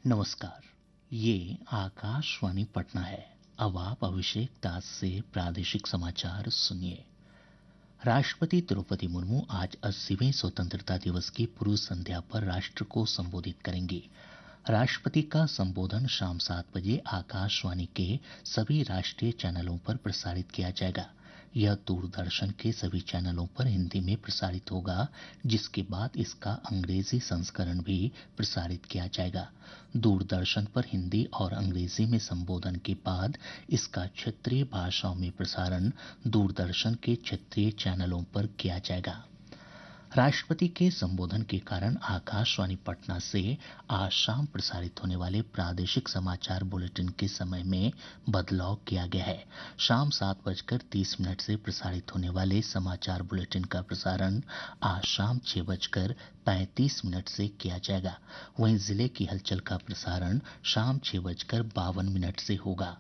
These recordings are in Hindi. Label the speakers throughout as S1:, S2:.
S1: नमस्कार। ये आकाशवाणी पटना है। अब आप अभिषेक दास से प्रादेशिक समाचार सुनिए। राष्ट्रपति द्रौपदी मुर्मू आज 80वें स्वतंत्रता दिवस की पूर्व संध्या पर राष्ट्र को संबोधित करेंगी। राष्ट्रपति का संबोधन शाम 7 बजे आकाशवाणी के सभी राष्ट्रीय चैनलों पर प्रसारित किया जाएगा। यह दूरदर्शन के सभी चैनलों पर हिंदी में प्रसारित होगा, जिसके बाद इसका अंग्रेजी संस्करण भी प्रसारित किया जाएगा। दूरदर्शन पर हिंदी और अंग्रेजी में संबोधन के बाद इसका क्षेत्रीय भाषाओं में प्रसारण दूरदर्शन के क्षेत्रीय चैनलों पर किया जाएगा। राष्ट्रपति के संबोधन के कारण आकाशवाणी पटना से आज शाम प्रसारित होने वाले प्रादेशिक समाचार बुलेटिन के समय में बदलाव किया गया है। शाम 7:30 से प्रसारित होने वाले समाचार बुलेटिन का प्रसारण आज शाम 6:35 से किया जाएगा। वहीं जिले की हलचल का प्रसारण शाम 6:52 से होगा।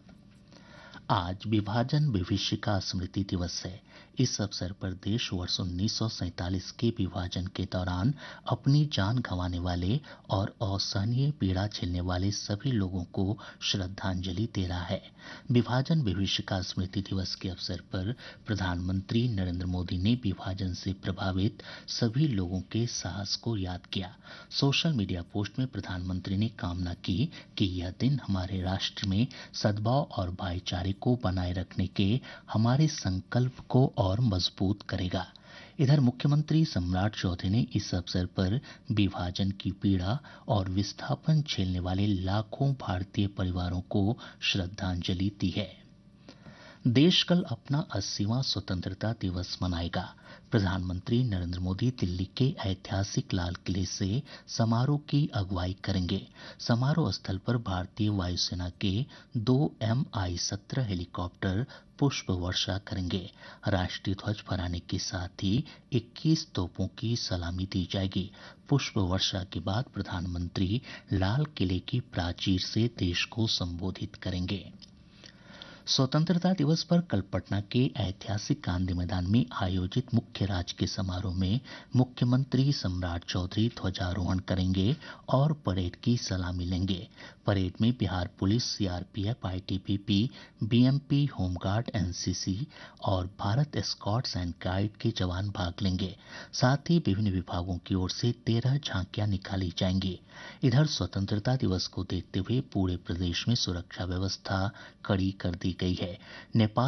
S1: आज विभाजन विभीषिका स्मृति दिवस है। इस अवसर पर देश वर्ष 1947 के विभाजन के दौरान अपनी जान गंवाने वाले और असहनीय पीड़ा झेलने वाले सभी लोगों को श्रद्धांजलि दे रहा है। विभाजन विभीषिका स्मृति दिवस के अवसर पर प्रधानमंत्री नरेंद्र मोदी ने विभाजन से प्रभावित सभी लोगों के साहस को याद किया। सोशल मीडिया पोस्ट में प्रधानमंत्री ने कामना की कि यह दिन हमारे राष्ट्र में सद्भाव और भाईचारे को बनाए रखने के हमारे संकल्प को और मजबूत करेगा। इधर मुख्यमंत्री सम्राट चौधरी ने इस अवसर पर विभाजन की पीड़ा और विस्थापन झेलने वाले लाखों भारतीय परिवारों को श्रद्धांजलि दी है। देश कल अपना 80वां स्वतंत्रता दिवस मनाएगा। प्रधानमंत्री नरेंद्र मोदी दिल्ली के ऐतिहासिक लाल किले से समारोह की अगुवाई करेंगे। समारोह स्थल पर भारतीय वायुसेना के 2 Mi-17 हेलीकॉप्टर पुष्प वर्षा करेंगे। राष्ट्रीय ध्वज फहराने के साथ ही 21 तोपों की सलामी दी जाएगी। पुष्प वर्षा के बाद प्रधानमंत्री लाल किले की प्राचीर से देश को संबोधित करेंगे। स्वतंत्रता दिवस पर कल पटना के ऐतिहासिक गांधी मैदान में आयोजित मुख्य राजकीय समारोह में मुख्यमंत्री सम्राट चौधरी ध्वजारोहण करेंगे और परेड की सलामी लेंगे। परेड में Bihar police, CRPF, ITBP, BMP, home guard, NCC और भारत स्काउट्स एंड गाइड के जवान भाग लेंगे। साथ ही विभिन्न विभागों की ओर से 13 झांकियां निकाली जाएंगी। इधर स्वतंत्रता दिवस को देखते हुए पूरे प्रदेश में सुरक्षा व्यवस्था कड़ी कर दी गई है। नेपाल